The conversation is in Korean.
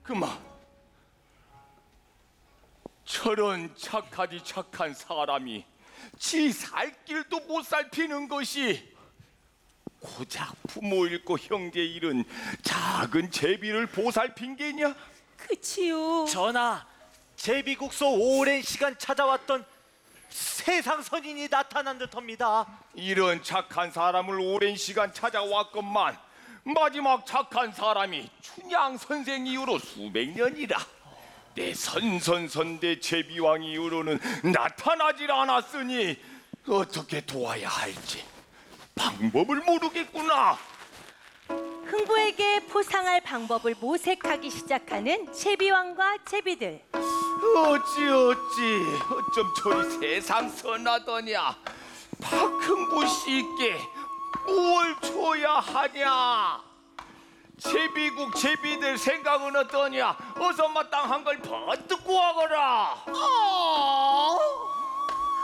그만. 저런 착하디 착한 사람이 지 살 길도 못 살피는 것이 고작 부모 잃고 형제 잃은 작은 제비를 보살핀 게냐? 그치요. 전하, 제비국소 오랜 시간 찾아왔던 세상 선인이 나타난 듯합니다. 이런 착한 사람을 오랜 시간 찾아왔건만 마지막 착한 사람이 춘향 선생 이후로 수백 년이라 내 선선선대 제비왕 이후로는 나타나질 않았으니 어떻게 도와야 할지 방법을 모르겠구나. 흥부에게 포상할 방법을 모색하기 시작하는 제비왕과 제비들. 어쩜 저리 세상 선하더냐. 박흥부 씨께 뭘 줘야 하냐. 제비국 제비들 생각은 어떠냐. 어서 마땅한 걸 번뜩 구하거라.